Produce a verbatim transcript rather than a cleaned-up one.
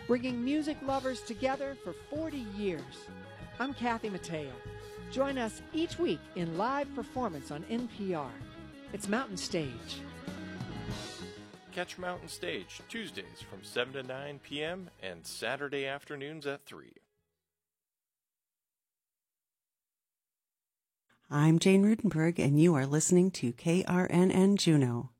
bringing music lovers together for forty years. I'm Kathy Mateo. Join us each week in live performance on N P R. It's Mountain Stage. Catch Mountain Stage Tuesdays from seven to nine p.m. and Saturday afternoons at three. I'm Jane Rudenberg, and you are listening to K R N N Juneau.